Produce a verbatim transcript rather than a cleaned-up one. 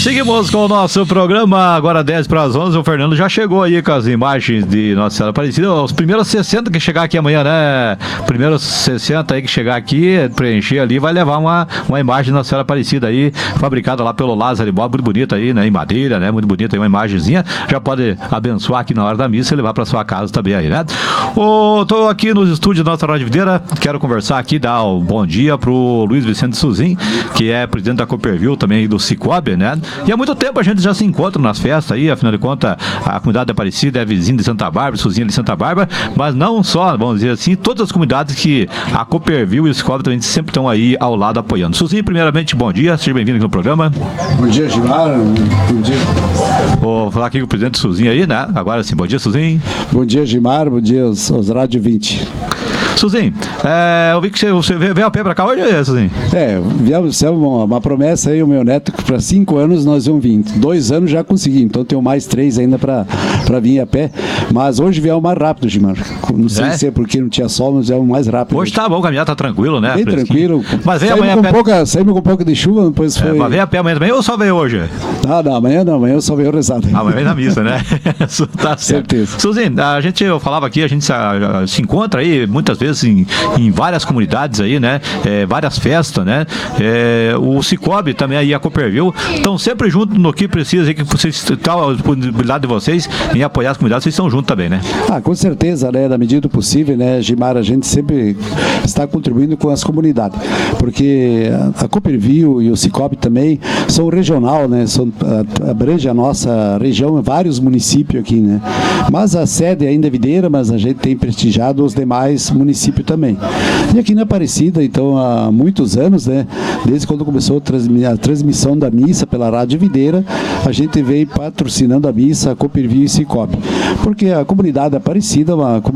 Seguimos com o nosso programa, agora dez para as onze, o Fernando já chegou aí com as imagens de Nossa Senhora Aparecida, os primeiros sessenta que chegar aqui amanhã, né? Primeiros sessenta aí que chegar aqui, preencher ali, vai levar uma, uma imagem de Nossa Senhora Aparecida aí, fabricada lá pelo Lázaro Bob, muito bonita aí, né? Em madeira, né? Muito bonita aí, uma imagenzinha, já pode abençoar aqui na hora da missa e levar para sua casa também aí, né? O, tô aqui nos estúdios da nossa Rádio Videira, quero conversar aqui, dar um bom dia pro Luiz Vicente Suzin, que é presidente da Cooperville, também do Cicobi, né? E há muito tempo a gente já se encontra nas festas aí, afinal de contas, a comunidade de Aparecida é vizinha de Santa Bárbara, Suzinha de Santa Bárbara, mas não só, vamos dizer assim, todas as comunidades que a Cooperville e o Cicobi também sempre estão aí ao lado apoiando. Suzinha, primeiramente, bom dia, seja bem-vindo aqui no programa. Bom dia, Gilmar, bom dia. Vou falar aqui com o presidente Suzinha aí, né? Agora sim, bom dia, Suzinha. Bom dia, Gilmar, bom dia aos, aos Rádio vinte. Suzinho, é, eu vi que você, você veio a pé pra cá hoje, Suzinho? É, viemos, uma, uma promessa aí, o meu neto, que para cinco anos nós vamos vir. Dois anos já consegui, então tenho mais três ainda para vir a pé. Mas hoje viemos mais rápido, Gilmar. Não sei é? se é porque não tinha sol, mas viemos mais rápido. Hoje, hoje tá bom, caminhar tá tranquilo, né? Bem tranquilo. Mas vem amanhã com pé... pouca, saímos com um pouco de chuva, depois foi... É, mas vem a pé amanhã também ou só veio hoje? Não, não, amanhã não, amanhã eu só veio rezado. Amanhã vem na missa, né? Tá certo. Certeza. Suzinho, a gente, eu falava aqui, a gente se, a, se encontra aí muitas vezes em, em várias comunidades aí, né? É, várias festas, né? É, o Cicobi também aí, a Cooperville, estão sempre juntos no que precisa aí, que vocês, tal a disponibilidade de vocês em apoiar as comunidades, vocês estão juntos também, né? Ah, com certeza, né? Na medida do possível, né, Gilmar, a gente sempre está contribuindo com as comunidades, porque a Cooperville e o Cicobi também são regional, né? São, abrange a nossa região, vários municípios aqui, né? Mas a sede ainda é Videira, mas a gente tem prestigiado os demais municípios também. E aqui na Aparecida, então, há muitos anos, né? Desde quando começou a transmissão da missa pela Rádio Videira, a gente veio patrocinando a missa, a Cooperville e Cicobi. Porque a comunidade Aparecida é uma